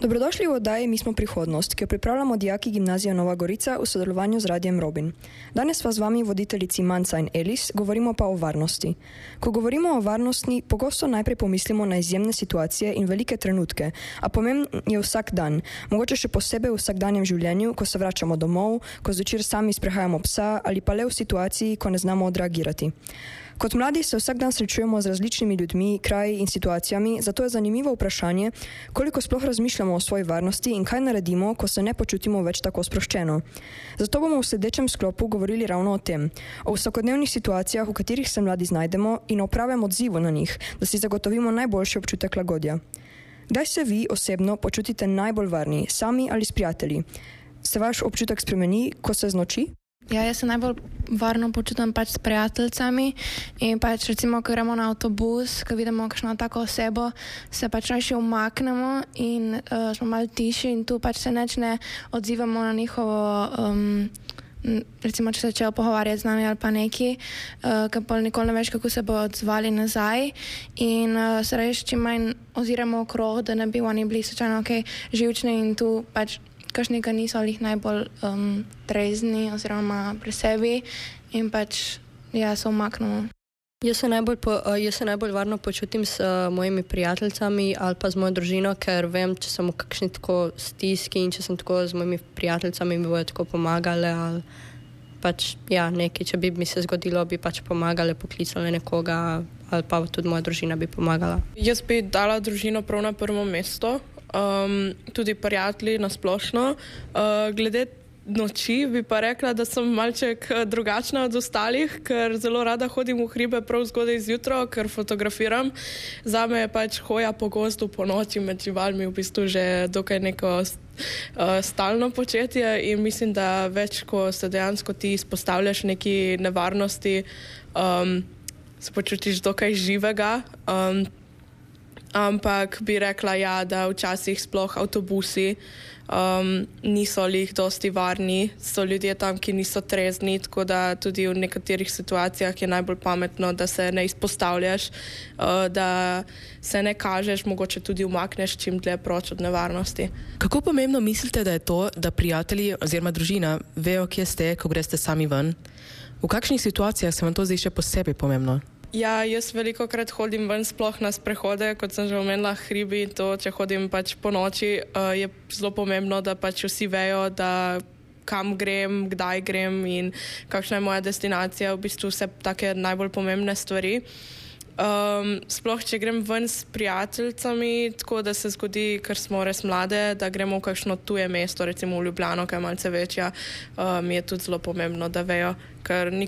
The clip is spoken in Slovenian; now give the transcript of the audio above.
Dobrodošli v oddaji Mi smo prihodnost, ki jo pripravljamo dijaki Gimnazije Nova Gorica v sodelovanju z Radiem Robin. Danes pa z vami voditeljici Manca in Elis, govorimo pa o varnosti. Ko govorimo o varnosti, pogosto najprej pomislimo na izjemne situacije in velike trenutke, a pomemben je vsak dan, mogoče še posebej v vsakdanjem življenju, ko se vračamo domov, ko zvečer sami sprehajamo psa ali pa le v situaciji, ko ne znamo odreagirati. Kot mladi se vsak dan srečujemo z različnimi ljudmi, kraji in situacijami, zato je zanimivo vprašanje, koliko sploh razmišljamo o svoji varnosti in kaj naredimo, ko se ne počutimo več tako sproščeno. Zato bomo v sledečem sklopu govorili ravno o tem, o vsakodnevnih situacijah, v katerih se mladi znajdemo in o pravem odzivu na njih, da si zagotovimo najboljši občutek lagodja. Kdaj se vi osebno počutite najbolj varni, sami ali s prijatelji? Se vaš občutek spremeni, ko se znoči? Ja, jaz se najbolj varno počutim s prijateljicami in recimo, ko gremo na avtobus, ko vidimo kakšno tako osebo, se rajši umaknemo in smo malo tiši in tu se nič ne odzivamo na njihovo, recimo, če se začejo pogovarjati z nami ali pa neki, ker pa nikoli ne veš, kako se bo odzvali nazaj in se reči čim manj oziramo okrog, da ne bi oni bili slučajno živčni in tu kakšni, ki niso jih najbolj trezni oziroma pri sebi in se umaknemo. Jaz se najbolj varno počutim s mojimi prijateljicami ali pa z mojo družino, ker vem, če sem v kakšni tako stiski in če sem tako z mojimi prijateljicami, mi bojo tako pomagale ali nekaj, če bi mi se zgodilo, bi pomagale, poklicale nekoga ali pa tudi moja družina bi pomagala. Jaz bi dala družino prav na prvo mesto. Tudi prijatelji na splošno. Glede noči bi pa rekla, da sem malček drugačna od ostalih, ker zelo rada hodim v hribe prav zgodaj zjutraj, ker fotografiram. Zame je hoja po gozdu po noči med živalmi v bistvu že dokaj neko stalno početje in mislim, da več, ko se dejansko ti izpostavljaš neki nevarnosti, se počutiš dokaj živega. Ampak bi rekla, da včasih sploh avtobusi niso lih dosti varni, so ljudje tam, ki niso trezni, tako da tudi v nekaterih situacijah je najbolj pametno, da se ne izpostavljaš, da se ne kažeš, mogoče tudi umakneš čim dlje proč od nevarnosti. Kako pomembno mislite, da je to, da prijatelji oziroma družina vejo, kje ste, ko greste sami ven? V kakšnih situacijah se vam to zdi še posebej pomembno? Ja, jaz velikokrat hodim ven sploh na sprehode, kot sem že omenila, hribi, to, če hodim po noči, je zelo pomembno, da vsi vejo, da kam grem, kdaj grem in kakšna je moja destinacija, v bistvu vse take najbolj pomembne stvari. Sploh, če grem ven s prijateljicami, tako da se zgodi, ker smo res mlade, da gremo v kakšno tuje mesto, recimo v Ljubljano, ki je malce večja, mi je tudi zelo pomembno, da vejo, ker